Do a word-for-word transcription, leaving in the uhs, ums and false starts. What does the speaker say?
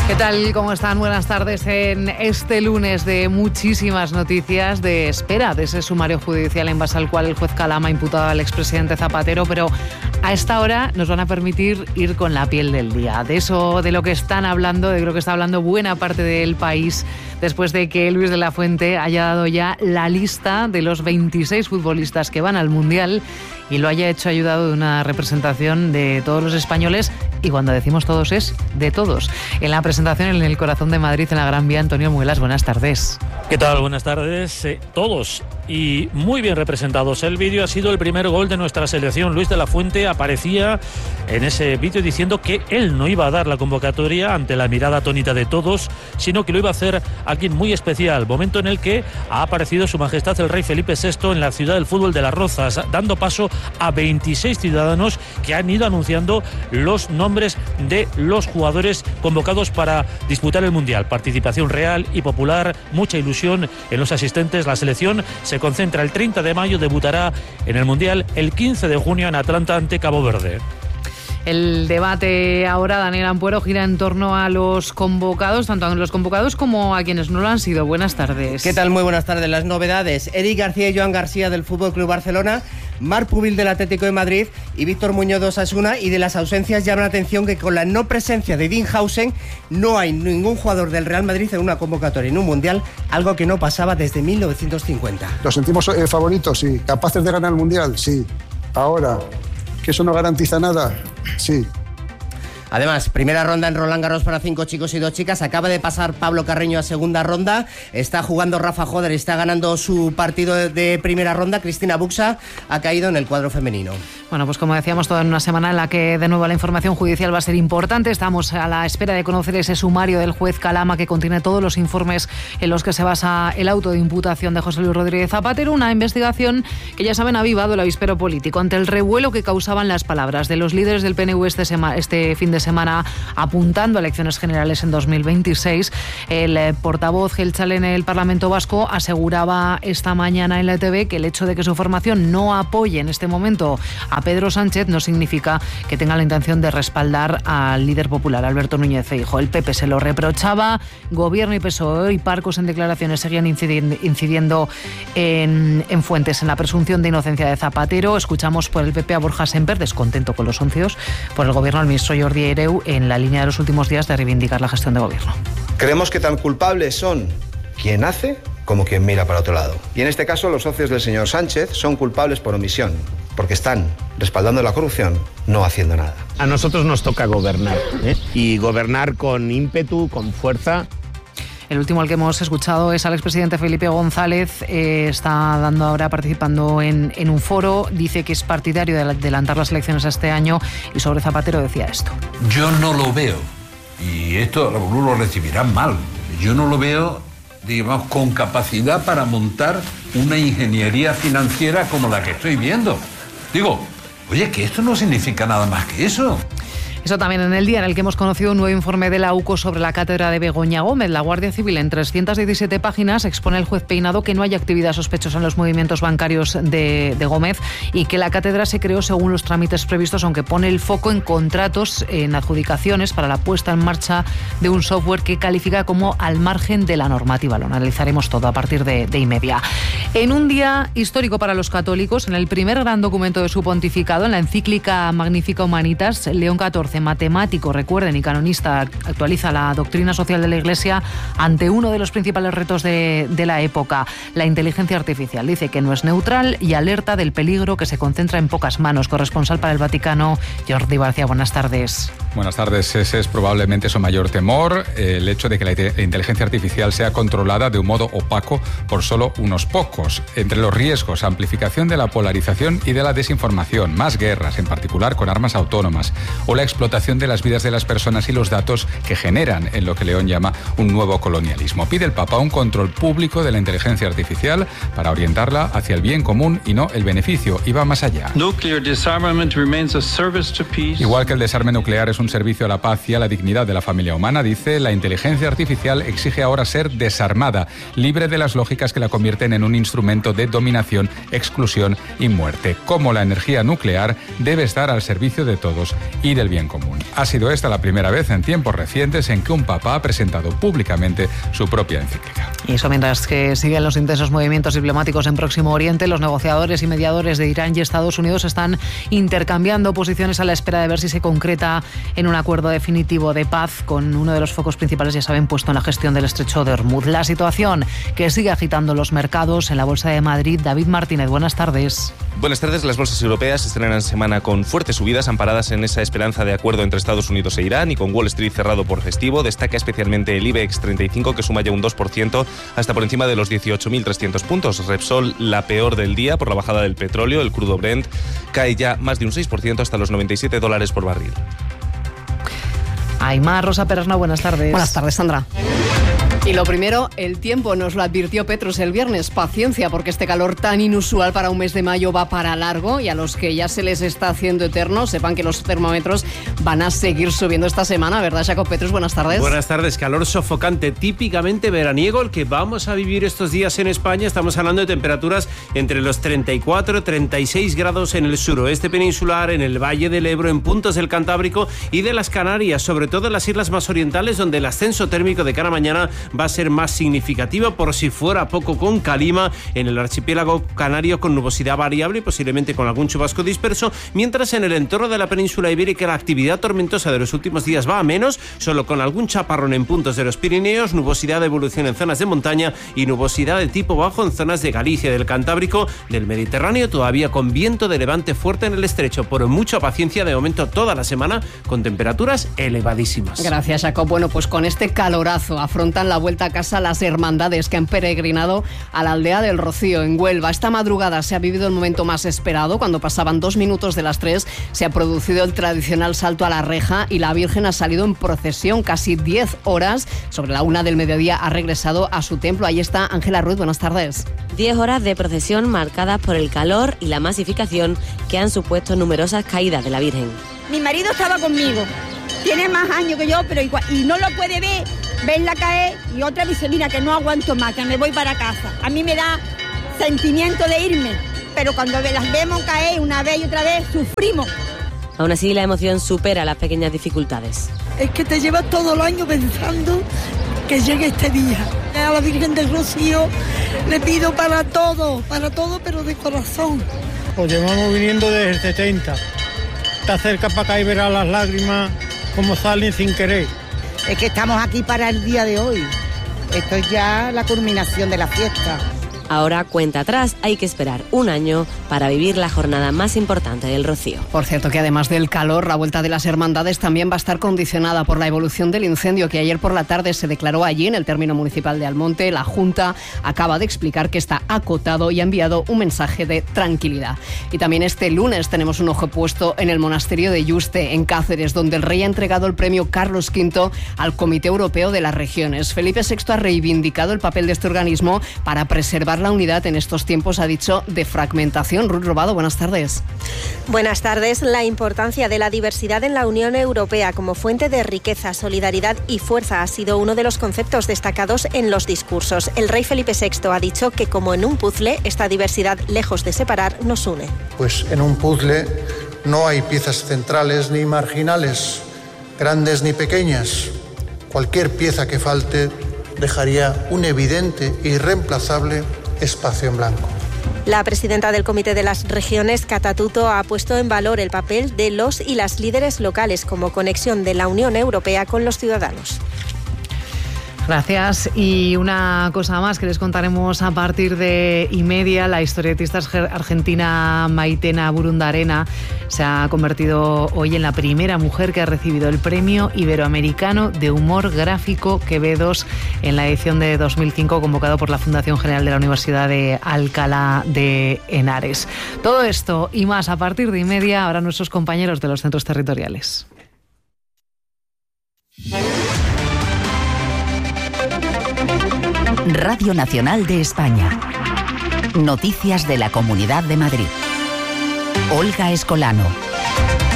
¿Qué tal? ¿Cómo están? Buenas tardes en este lunes de muchísimas noticias, de espera de ese sumario judicial en base al cual el juez Calama ha imputado al expresidente Zapatero, pero a esta hora nos van a permitir ir con la piel del día. De eso, de lo que están hablando, de lo que está hablando buena parte del país, después de que Luis de la Fuente haya dado ya la lista de los veintiséis futbolistas que van al Mundial y lo haya hecho ayudado de una representación de todos los españoles, y cuando decimos todos es de todos. En la presentación en el corazón de Madrid, en la Gran Vía, Antonio Muelas, buenas tardes. ¿Qué tal? Buenas tardes. Eh, todos y muy bien representados. El vídeo ha sido el primer gol de nuestra selección. Luis de la Fuente aparecía en ese vídeo diciendo que él no iba a dar la convocatoria ante la mirada atónita de todos, sino que lo iba a hacer alguien muy especial. Momento en el que ha aparecido Su Majestad el Rey Felipe sexto en la ciudad del fútbol de Las Rozas, dando paso a veintiséis ciudadanos que han ido anunciando los nombres de los jugadores convocados para disputar el Mundial. Participación real y popular, mucha ilusión en los asistentes. La selección se concentra el treinta de mayo, debutará en el Mundial el quince de junio en Atlanta ante Cabo Verde. El debate ahora, Daniel Ampuero, gira en torno a los convocados, tanto a los convocados como a quienes no lo han sido. Buenas tardes. ¿Qué tal? Muy buenas tardes. Las novedades: Eric García y Joan García del F C Barcelona, Marc Pubil del Atlético de Madrid y Víctor Muñoz de Osasuna. Y de las ausencias llama la atención que con la no presencia de Dinhausen no hay ningún jugador del Real Madrid en una convocatoria en un Mundial, algo que no pasaba desde mil novecientos cincuenta. ¿Los sentimos eh, favoritos? Sí. ¿Capaces de ganar el Mundial? Sí. Ahora, ¿que eso no garantiza nada? Sí. Además, primera ronda en Roland Garros para cinco chicos y dos chicas. Acaba de pasar Pablo Carreño a segunda ronda. Está jugando Rafa Joder, está ganando su partido de primera ronda. Cristina Buxa ha caído en el cuadro femenino. Bueno, pues como decíamos, toda en una semana en la que de nuevo la información judicial va a ser importante. Estamos a la espera de conocer ese sumario del juez Calama que contiene todos los informes en los que se basa el auto de imputación de José Luis Rodríguez Zapatero. Una investigación que, ya saben, ha avivado el avispero político ante el revuelo que causaban las palabras de los líderes del P N V este, sema, este fin de semana apuntando a elecciones generales en dos mil veintiséis. El eh, portavoz Gelchal en el Parlamento Vasco aseguraba esta mañana en la E T V que el hecho de que su formación no apoye en este momento a Pedro Sánchez no significa que tenga la intención de respaldar al líder popular, Alberto Núñez Feijóo. El P P se lo reprochaba. Gobierno y P S O E y Parcos en declaraciones seguían incidiendo, incidiendo en, en fuentes en la presunción de inocencia de Zapatero. Escuchamos por el P P a Borja Semper, descontento con los soncios, por el Gobierno al ministro Jordi Hereu, en la línea de los últimos días de reivindicar la gestión de gobierno. Creemos que tan culpables son quien hace como quien mira para otro lado. Y en este caso los socios del señor Sánchez son culpables por omisión, porque están respaldando la corrupción, no haciendo nada. A nosotros nos toca gobernar, ¿eh? Y gobernar con ímpetu, con fuerza. El último al que hemos escuchado es al expresidente Felipe González. Eh, está dando ahora, participando en, en un foro. Dice que es partidario de adelantar las elecciones este año y sobre Zapatero decía esto. Yo no lo veo, y esto algunos lo recibirán mal, yo no lo veo, digamos, con capacidad para montar una ingeniería financiera como la que estoy viendo. Digo, oye, que esto no significa nada más que eso. Eso también en el día en el que hemos conocido un nuevo informe de la U C O sobre la cátedra de Begoña Gómez. La Guardia Civil, en trescientas diecisiete páginas, expone el juez Peinado que no hay actividad sospechosa en los movimientos bancarios de, de Gómez y que la cátedra se creó según los trámites previstos, aunque pone el foco en contratos, en adjudicaciones para la puesta en marcha de un software que califica como al margen de la normativa. Lo analizaremos todo a partir de, de y media. En un día histórico para los católicos, en el primer gran documento de su pontificado, en la encíclica Magnifica Humanitas, León catorce, matemático, recuerden, y canonista, actualiza la doctrina social de la Iglesia ante uno de los principales retos de, de la época, la inteligencia artificial. Dice que no es neutral y alerta del peligro que se concentra en pocas manos. Corresponsal para el Vaticano, Jordi García, buenas tardes. Buenas tardes. Ese es probablemente su mayor temor, el hecho de que la inteligencia artificial sea controlada de un modo opaco por solo unos pocos. Entre los riesgos, amplificación de la polarización y de la desinformación, más guerras, en particular con armas autónomas, o la explotación de las vidas de las personas y los datos que generan en lo que León llama un nuevo colonialismo. Pide el Papa un control público de la inteligencia artificial para orientarla hacia el bien común y no el beneficio, y va más allá. Nuclear disarmament remains a service to peace. Igual que el desarme nuclear es un un servicio a la paz y a la dignidad de la familia humana, dice, la inteligencia artificial exige ahora ser desarmada, libre de las lógicas que la convierten en un instrumento de dominación, exclusión y muerte. Como la energía nuclear debe estar al servicio de todos y del bien común. Ha sido esta la primera vez en tiempos recientes en que un papa ha presentado públicamente su propia encíclica. Y eso mientras que siguen los intensos movimientos diplomáticos en Próximo Oriente, los negociadores y mediadores de Irán y Estados Unidos están intercambiando posiciones a la espera de ver si se concreta en un acuerdo definitivo de paz, con uno de los focos principales, ya saben, puesto en la gestión del estrecho de Hormuz. La situación que sigue agitando los mercados en la Bolsa de Madrid. David Martínez, buenas tardes. Buenas tardes. Las bolsas europeas estrenan semana con fuertes subidas amparadas en esa esperanza de acuerdo entre Estados Unidos e Irán, y con Wall Street cerrado por festivo. Destaca especialmente el IBEX treinta y cinco, que suma ya un dos por ciento hasta por encima de los dieciocho mil trescientos puntos. Repsol, la peor del día por la bajada del petróleo. El crudo Brent cae ya más de un seis por ciento hasta los noventa y siete dólares por barril. Aymar, Rosa Perasna, buenas tardes. Buenas tardes, Sandra. Y lo primero, el tiempo. Nos lo advirtió Petros el viernes. Paciencia, porque este calor tan inusual para un mes de mayo va para largo, y a los que ya se les está haciendo eterno, sepan que los termómetros van a seguir subiendo esta semana, ¿verdad, Jacob Petros? Buenas tardes. Buenas tardes. Calor sofocante, típicamente veraniego, el que vamos a vivir estos días en España. Estamos hablando de temperaturas entre los treinta y cuatro, treinta y seis grados en el suroeste peninsular, en el Valle del Ebro, en puntos del Cantábrico y de las Canarias, sobre todo en las islas más orientales, donde el ascenso térmico de cara a mañana va a ser más significativo, por si fuera poco, con calima en el archipiélago canario, con nubosidad variable y posiblemente con algún chubasco disperso, mientras en el entorno de la península ibérica la actividad tormentosa de los últimos días va a menos, solo con algún chaparrón en puntos de los Pirineos, nubosidad de evolución en zonas de montaña y nubosidad de tipo bajo en zonas de Galicia, del Cantábrico, del Mediterráneo, todavía con viento de levante fuerte en el estrecho. Por mucha paciencia, de momento toda la semana con temperaturas elevadísimas. Gracias, Jacob. Bueno, pues con este calorazo afrontan la vuelta a casa las hermandades que han peregrinado a la aldea del Rocío, en Huelva. Esta madrugada se ha vivido el momento más esperado. Cuando pasaban dos minutos de las tres, se ha producido el tradicional salto a la reja y la Virgen ha salido en procesión. Casi diez horas, sobre la una del mediodía, ha regresado a su templo. Ahí está Ángela Ruiz, buenas tardes. Diez horas de procesión marcadas por el calor y la masificación que han supuesto numerosas caídas de la Virgen. Mi marido estaba conmigo, tiene más años que yo, pero igual, y no lo puede ver, verla caer, y otra dice, mira, que no aguanto más, que me voy para casa. A mí me da sentimiento de irme, pero cuando las vemos caer una vez y otra vez, sufrimos. Aún así, la emoción supera las pequeñas dificultades. Es que te llevas todo el año pensando que llegue este día. A la Virgen del Rocío le pido para todo, para todo, pero de corazón. Pues llevamos viniendo desde el setenta. Está cerca para acá y verá las lágrimas como salen sin querer. Es que estamos aquí para el día de hoy. Esto es ya la culminación de la fiesta. Ahora, cuenta atrás, hay que esperar un año para vivir la jornada más importante del Rocío. Por cierto, que además del calor, la vuelta de las hermandades también va a estar condicionada por la evolución del incendio que ayer por la tarde se declaró allí en el término municipal de Almonte. La Junta acaba de explicar que está acotado y ha enviado un mensaje de tranquilidad. Y también este lunes tenemos un ojo puesto en el monasterio de Yuste, en Cáceres, donde el rey ha entregado el premio Carlos quinto al Comité Europeo de las Regiones. Felipe sexto ha reivindicado el papel de este organismo para preservar la unidad en estos tiempos, ha dicho, de fragmentación. Ruth Robado, buenas tardes. Buenas tardes. La importancia de la diversidad en la Unión Europea como fuente de riqueza, solidaridad y fuerza ha sido uno de los conceptos destacados en los discursos. El rey Felipe sexto ha dicho que, como en un puzzle, esta diversidad, lejos de separar, nos une. Pues en un puzzle no hay piezas centrales ni marginales, grandes ni pequeñas. Cualquier pieza que falte dejaría un evidente e irreemplazable espacio en blanco. La presidenta del Comité de las Regiones, Cata Tuto, ha puesto en valor el papel de los y las líderes locales como conexión de la Unión Europea con los ciudadanos. Gracias. Y una cosa más que les contaremos a partir de y media. La historietista argentina Maitena Burundarena se ha convertido hoy en la primera mujer que ha recibido el Premio Iberoamericano de Humor Gráfico Quevedos en la edición de dos mil cinco, convocado por la Fundación General de la Universidad de Alcalá de Henares. Todo esto y más a partir de y media, ahora nuestros compañeros de los centros territoriales. Radio Nacional de España. Noticias de la Comunidad de Madrid. Olga Escolano.